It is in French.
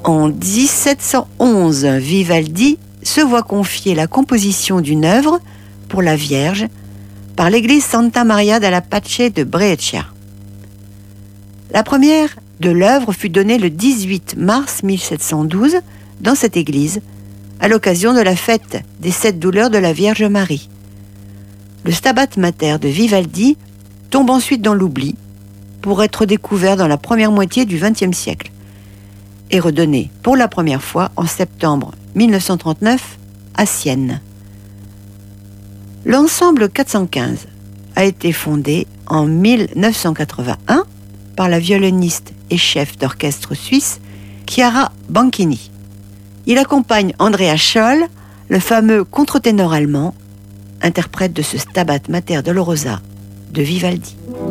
En 1711, Vivaldi se voit confier la composition d'une œuvre pour la Vierge par l'église Santa Maria della Pace de Brescia. La première de l'œuvre fut donnée le 18 mars 1712 dans cette église, à l'occasion de la fête des 7 douleurs de la Vierge Marie. Le Stabat Mater de Vivaldi tombe ensuite dans l'oubli pour être découvert dans la première moitié du XXe siècle et redonné pour la première fois en septembre 1939 à Sienne. L'ensemble 415 a été fondé en 1981 par la violoniste et chef d'orchestre suisse Chiara Banchini. Il accompagne Andrea Scholl, le fameux contre-ténor allemand, interprète de ce Stabat Mater Dolorosa de Vivaldi.